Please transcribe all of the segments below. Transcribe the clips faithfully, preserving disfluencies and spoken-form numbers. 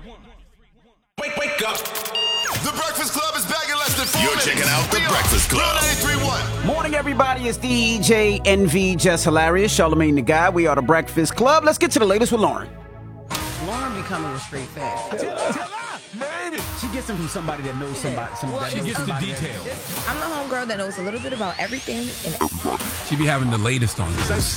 Wake, wake up. The Breakfast Club is back in less than four You're minutes. Checking out The Breakfast Club. ninety-three point one. Morning, everybody. It's D J N V, Just Hilarious, Charlamagne the Guy. We are The Breakfast Club. Let's get to the latest with Lauren. Lauren becoming a straight fact. She gets them from somebody that knows somebody. somebody Well, she gets the details. I'm the homegirl that knows a little bit about everything. And She be having the latest on this.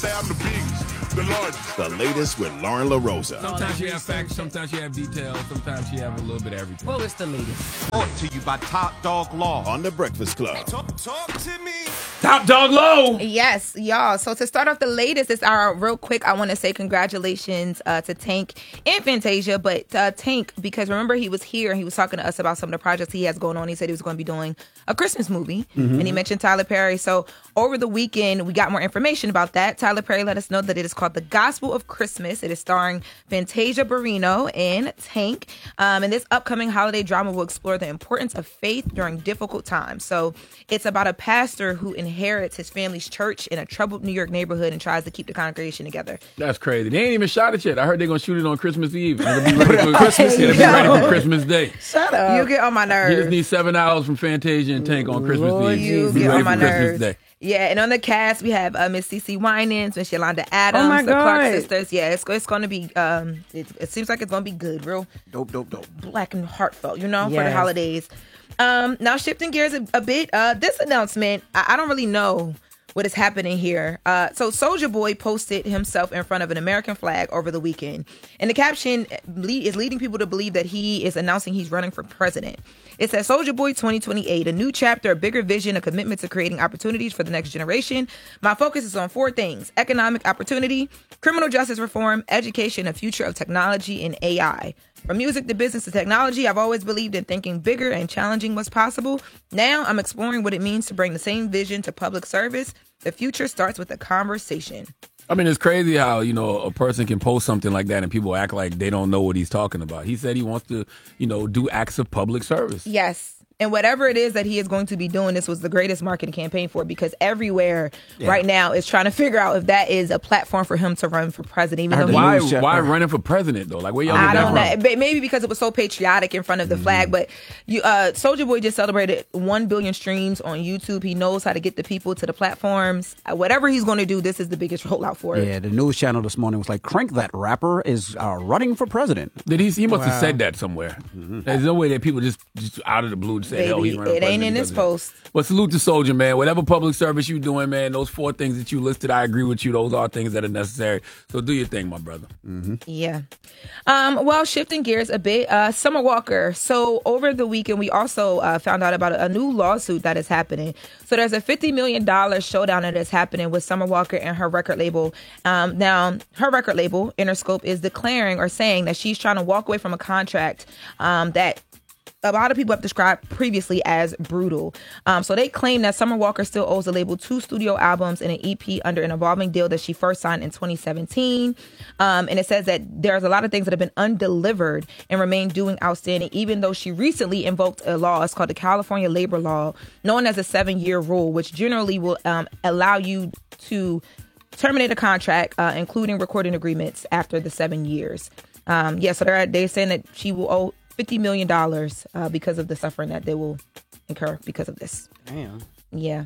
The largest. The latest with Lauren LaRosa. Sometimes she have facts, sometimes she have details, sometimes she have a little bit of everything. well, it's the latest. Brought to you by Top Dog Law on The Breakfast Club. Talk, talk to me. Top Dog Low. Yes, y'all. So to start off the latest, it's our real quick. I want to say congratulations uh, to Tank and Fantasia, but uh, Tank, because remember he was here and he was talking to us about some of the projects he has going on. He said he was going to be doing a Christmas movie, mm-hmm. and he mentioned Tyler Perry. So over the weekend, we got more information about that. Tyler Perry let us know that it is called The Gospel of Christmas. It is starring Fantasia Barrino and Tank. Um, and this upcoming holiday drama will explore the importance of faith during difficult times. So it's about a pastor who inherits his family's church in a troubled New York neighborhood and tries to keep the congregation together. That's crazy. They ain't even shot it yet. I heard they're going to shoot it on Christmas Eve. It'll be ready for Christmas. It'll be ready for Christmas Day. Shut up. You get on my nerves. You just need seven hours from Fantasia and Tank on Christmas Lord, Eve. you Be get ready on my for Christmas nerves. Day. Yeah, and on the cast, we have uh, Miss Cece Winans, Miss Yolanda Adams, Oh my the Clark God. sisters. Yeah, it's, it's going to be, um, it, it seems like it's going to be good, real Dope, dope, dope. black and heartfelt, you know, for the Yes. holidays. Um, now, shifting gears a, a bit, uh, this announcement, I, I don't really know what is happening here. Uh, so Soulja Boy posted himself in front of an American flag over the weekend. And the caption le- is leading people to believe that he is announcing he's running for president. It says, Soulja Boy twenty twenty-eight, a new chapter, a bigger vision, a commitment to creating opportunities for the next generation. My focus is on four things: economic opportunity, criminal justice reform, education, a future of technology and A I. From music to business to technology, I've always believed in thinking bigger and challenging what's possible. Now I'm exploring what it means to bring the same vision to public service. The future starts with a conversation. I mean, it's crazy how, you know, a person can post something like that and people act like they don't know what he's talking about. He said he wants to, you know, do acts of public service. Yes. And whatever it is that he is going to be doing, this was the greatest marketing campaign for, because everywhere Yeah. right now is trying to figure out if that is a platform for him to run for president. Even I heard though the he Why, news check- why running for president, though? Like, where y'all I get don't that know. from? But maybe because it was so patriotic in front of the Mm-hmm. flag. But you, uh, Soulja Boy just celebrated one billion streams on YouTube. He knows how to get the people to the platforms. Uh, whatever he's going to do, this is the biggest rollout for it. Yeah, the news channel this morning was like, Crank, that rapper is uh, running for president. Did he? He must have said that somewhere. There's no way that people just, just out of the blue say, "Hell, he's Baby, running it for ain't in president this because of post. that." But salute to Soulja, man. Whatever public service you doing, man, those four things that you listed, I agree with you. Those are things that are necessary. So do your thing, my brother. Yeah. Um, well, shifting gears a bit, uh, Summer Walker. So over the weekend, we also uh, found out about a, a new lawsuit that is happening. So there's a fifty million dollars showdown that is happening with Summer Walker and her record label. Um, now, her record label, Interscope, is declaring or saying that she's trying to walk away from a contract um, that a lot of people have described previously as brutal. Um, so they claim that Summer Walker still owes the label two studio albums and an E P under an evolving deal that she first signed in twenty seventeen. Um, and it says that there's a lot of things that have been undelivered and remain due outstanding, even though she recently invoked a law. It's called the California Labor Law, known as a seven-year rule, which generally will um, allow you to terminate a contract, uh, including recording agreements after the seven years. Um, yeah, so they're, they're saying that she will owe fifty million dollars uh, because of the suffering that they will incur because of this. Damn. Yeah.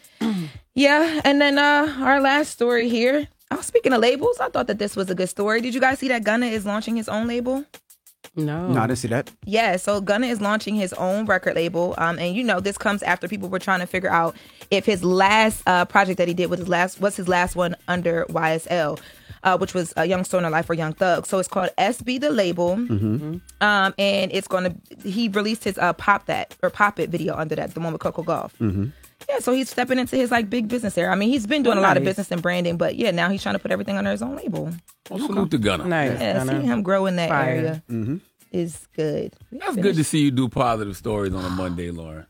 Yeah, and then uh, our last story here. Oh, speaking of labels, I thought that this was a good story. Did you guys see that Gunna is launching his own label? No. No, I didn't see that. Yeah, so Gunna is launching his own record label. Um, and, you know, this comes after people were trying to figure out if his last uh, project that he did was his last, was his last one under Y S L. Uh, which was a Young Stoner Life for Young Thug. So it's called S B the Label. Mm-hmm. Um, and it's going to, he released his uh, Pop That, or Pop It video under that, the one with Coco Gauff. Mm-hmm. Yeah, so he's stepping into his like big business area. I mean, he's been doing Oh, a lot of nice. business and branding, but yeah, now he's trying to put everything under his own label. Well, salute to Gunna. Nice. Yeah, Gunna. seeing him grow in that Fire. area Mm-hmm. is good. That's good to see you do positive stories on a Monday, Lauren.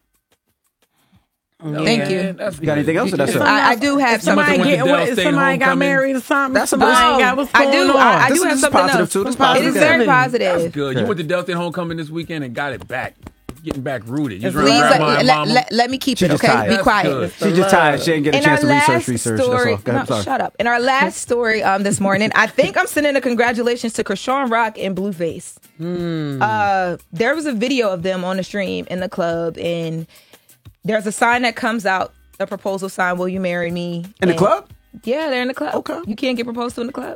Thank you. That's You got anything else, or that's it? I, I do have Somebody, something. went to get, Dell what, State somebody got homecoming. married or something. That's somebody about- got what's I going do. on. I, I This do is have just something positive, else. too. This is It positive. is very Good. positive. That's good. You went to Dell State homecoming this weekend and got it back. getting back rooted. You Please grandma let, and let, mama? let, let me keep She it, just okay? tired. Be That's quiet. good. She's just tired. She didn't get a In chance to our research last research. story, That's all. Go ahead, no, sorry. shut up. In our last story um, this morning, I think I'm sending a congratulations to Krishan Rock and Blueface. Hmm. Uh, there was a video of them on the stream in the club, and there's a sign that comes out, a proposal sign, will you marry me? In the And- club? Yeah, they're in the club. Okay. You can't get proposed to in the club?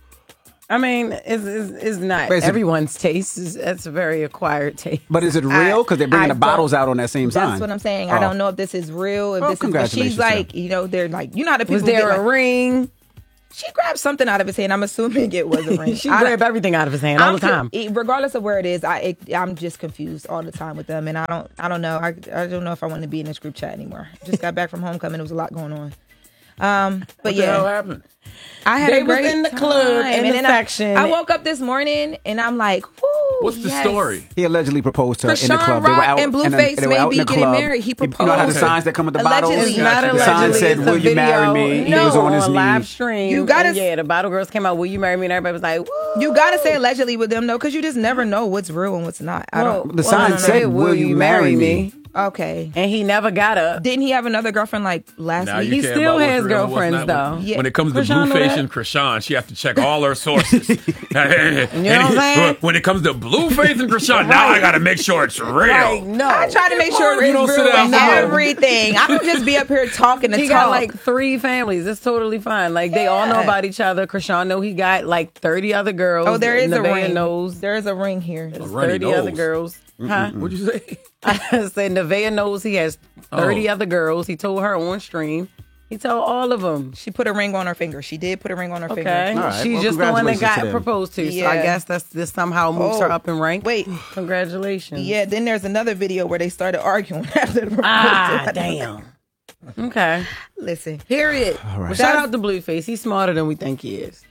I mean, it's, it's, it's not Wait, is it- everyone's taste. It's, it's a very acquired taste. But is it real? Because they're bringing I the bottles don't- out on that same sign. That's what I'm saying. Oh. I don't know if this is real. If Well, this is, but congratulations she's to like, them. you know, they're like, you know how the people Was there get a like, ring? she grabbed something out of his hand. I'm assuming it was a ring. She I- grabbed everything out of his hand all I'm the time. co- regardless of where it is, I it, I'm just confused all the time with them, and I don't I don't know I, I don't know if I want to be in this group chat anymore. Just got back from homecoming. There was a lot going on. Um, but What the hell yeah, happened? I had They a was great in the time. club, in and the then section. I, I woke up this morning and I'm like, whoo. What's the yes. story? He allegedly proposed to her in the Krishan club. They were Rock out and in the- Blueface they were may out be in the getting club. married. He You know how the proposed. signs that come with the Allegedly. bottles? It's not The The allegedly. sign said, it's a will you marry video. me? He No. was on his on knee. live stream. You gotta- and yeah, the bottle girls came out. Will you marry me? And everybody was like, woo. You gotta say allegedly with them though, because you just never know what's real and what's not. I Well, don't. The well, sign no, no, said, no. will you marry me? Okay. And he never got up. Didn't he have another girlfriend like last Now week? you He care still about what's has real and what's girlfriends, not. though. When, Yeah. when it comes to Krishan know Blueface that? and Krishan, she has to check all her sources. you know what I'm saying? When it comes to Blueface and Krishan, now I got to make sure it's real. Like, no. I try to make sure You it's don't sit real down and for no- everything. I don't just be up here talking to He talk. got like three families. It's totally fine. Like they all know Yeah. about each other. Krishan know he got like thirty other girls. oh, there is a Nevaeh ring. knows There is a ring here. A runny thirty other nose. girls. Huh? What'd you say? I said Nevaeh knows he has thirty Oh. other girls. He told her on stream. He told all of them. She put a ring on her finger. She did put a ring on her Okay, finger. All right. she's Well, just the one that congratulations to got them. proposed to. So Yeah. I guess that's this somehow moves her Oh, up in rank. wait. Congratulations. Yeah, then there's another video where they started arguing after the proposal. Ah, damn. Okay. Listen, period. All right. Well, shout out to Blueface. He's smarter than we think he is.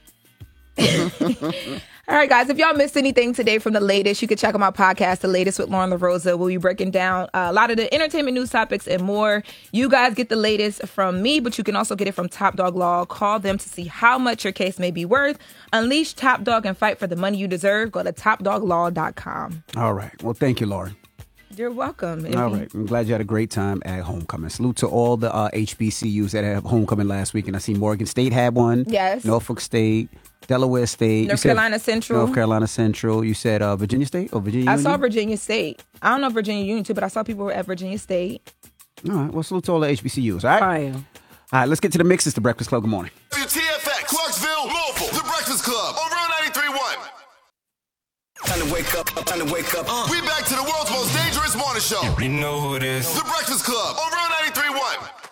All right, guys, if y'all missed anything today from the latest, you can check out my podcast, The Latest with Lauren LaRosa. We'll be breaking down uh, a lot of the entertainment news topics and more. You guys get the latest from me, but you can also get it from Top Dog Law. Call them to see how much your case may be worth. Unleash Top Dog and fight for the money you deserve. Go to top dog law dot com. All right. Well, thank you, Lauren. You're welcome. All right. I'm glad you had a great time at homecoming. Salute to all the uh, H B C Us that had homecoming last week. And I see Morgan State had one. Yes. Norfolk State, Delaware State. North Carolina Central. North Carolina Central. You said uh, Virginia State or Virginia I Union? saw Virginia State. I don't know Virginia Union too, but I saw people at Virginia State. All right. Well, salute to all the H B C Us. All right. Fire. All right. Let's get to the mix. It's the Breakfast Club. Good morning. W T F X, Clarksville, Louisville, The Breakfast Club on Real ninety-three point one. Time to wake up, time to wake up. Uh. We back to the world's most dangerous morning show. You know who it is. The Breakfast Club on Real ninety-three point one.